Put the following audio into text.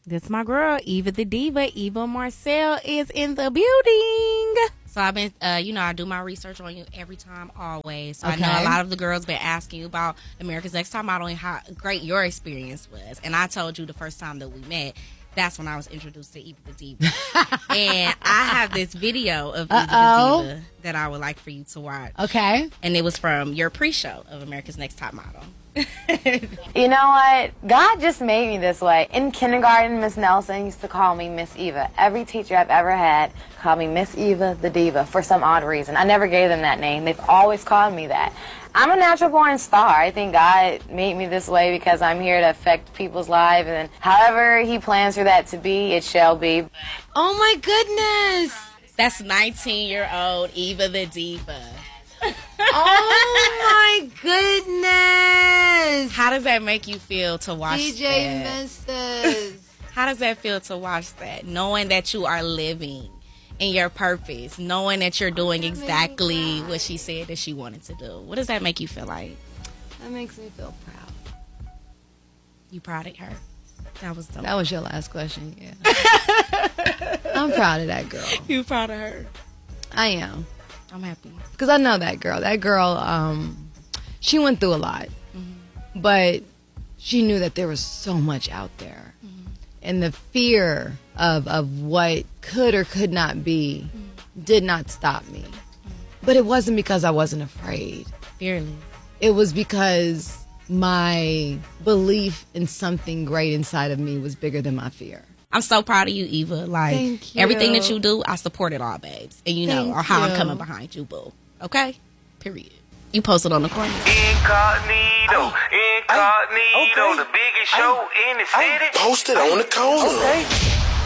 That's my girl, Eva the Diva. Eva Marcel is in the building. So I've been, I do my research on you every time, always. So I know a lot of the girls been asking you about America's Next Top Model and how great your experience was. And I told you the first time that we met, that's when I was introduced to Eva the Diva. And I have this video of Eva the Diva that I would like for you to watch. Okay. And it was from your pre-show of America's Next Top Model. You know what? God just made me this way. In kindergarten, Miss Nelson used to call me Miss Eva. Every teacher I've ever had called me Miss Eva the Diva for some odd reason. I never gave them that name. They've always called me that. I'm a natural born star. I think God made me this way because I'm here to affect people's lives, and however He plans for that to be, it shall be. Oh my goodness. That's 19-year-old Eva the Diva. Oh my goodness. How does that make you feel to watch DJ that? Mrs. How does that feel to watch that? Knowing that you are living in your purpose, knowing that you're doing exactly what she said that she wanted to do. What does that make you feel like? That makes me feel proud. You proud of her? That was your last question, yeah. I'm proud of that girl. You proud of her? I am. I'm happy. Because I know that girl. That girl, she went through a lot. Mm-hmm. But she knew that there was so much out there. Mm-hmm. And the fear of what could or could not be did not stop me. But it wasn't because I wasn't afraid. Fearless. It was because my belief in something great inside of me was bigger than my fear. I'm so proud of you, Eva. Like, thank you. Everything that you do, I support it all, babes. And you know how I'm coming behind you, boo. Okay? Period. You posted on the corner. Incognito, the biggest show in the city. Posted on the corner.